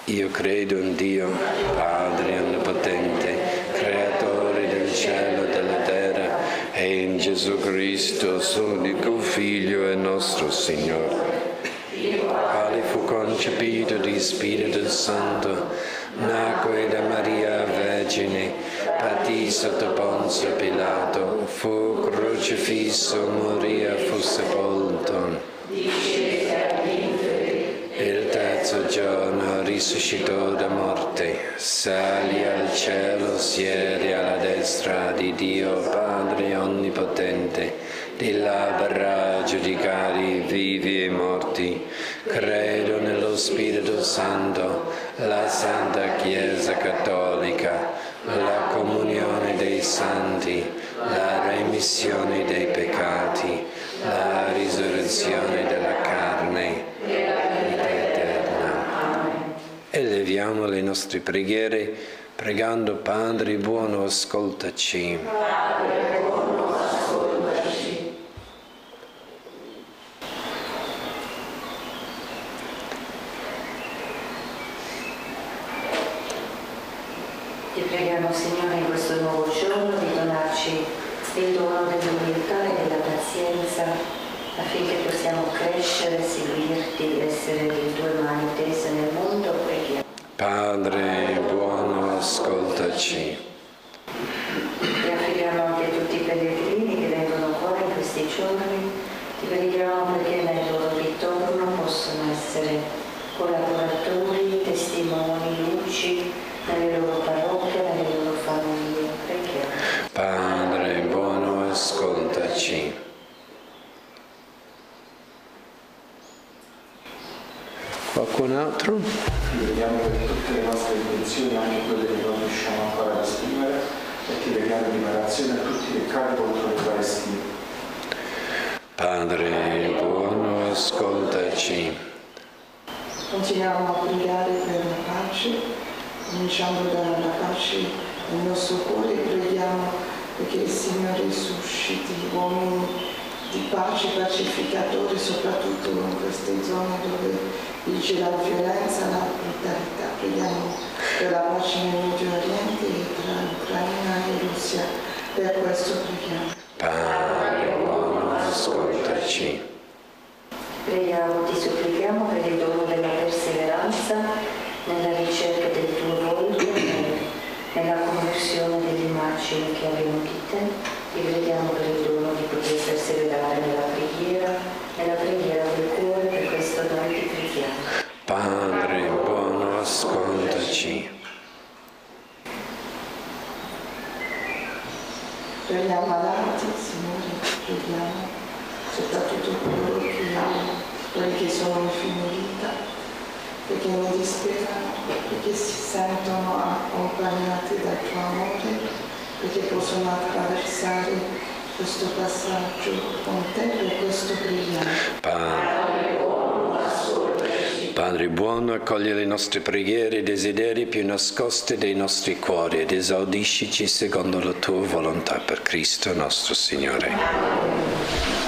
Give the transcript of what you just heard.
Io credo in Dio, Padre Onnipotente, Creatore del cielo e della terra, e in Gesù Cristo, suo unico Figlio e nostro Signore, quale fu concepito di Spirito Santo, nacque da Maria Vergine, patì sotto Ponzio Pilato, fu crocifisso, morì e fu sepolto. Il terzo giorno risuscitò da morte, salì al cielo, siede alla destra di Dio Padre Onnipotente, di là verrà a giudicare i vivi e i morti. Credo nello Spirito Santo, la Santa Chiesa Cattolica, la comunione dei santi, la remissione dei peccati, la risurrezione della carne, eleviamo le nostre preghiere pregando: Padre buono, ascoltaci. Padre buono, ascoltaci. Ti preghiamo, Signore, in questo nuovo giorno di donarci il dono dell'umiltà e della pazienza, affinché possiamo crescere, seguirti, essere le tue mani tese nel mondo. Preghiamo. Padre buono, ascoltaci. Ti affidiamo anche tutti i pellegrini che vengono qua in questi giorni. Ti preghiamo perché nel loro ritorno possono essere collaboratori, testimoni, luci nelle loro parrocchie, nelle loro famiglie. Preghiamo. Padre buono, ascoltaci. Qualcun altro? Ti preghiamo per tutte le nostre intenzioni, anche quelle che non riusciamo ancora ad esprimere, e ti preghiamo di riparazione a tutti i peccati contro le quali stime. Padre buono, ascoltaci. Continuiamo a pregare per la pace, cominciando dalla pace nel nostro cuore. Preghiamo perché il Signore susciti uomini di pace, pacificatori, soprattutto in queste zone dove vige la violenza, la brutalità. Preghiamo per la pace nel Medio Oriente e tra Ucraina e Russia. Per questo preghiamo. Padre buono, ascoltaci. Preghiamo, ti supplichiamo per il dono della perseveranza nella ricerca del tuo volto, nella conversione delle immagini che abbiamo di te. Ti preghiamo per il dono di poter perseverare nella preghiera del cuore. Per questo noi ti preghiamo. Padre buono, ascoltaci. Per gli ammalati, Signore, preghiamo, soprattutto quelli che sono in fine vita, perché ne disperano, perché si sentono accompagnati dal tuo amore, perché possono attraversare questo passaggio con te. Per questo preghiamo. Padre buono, accoglie le nostre preghiere e desideri più nascosti dei nostri cuori ed esaudiscici secondo la tua volontà, per Cristo nostro Signore.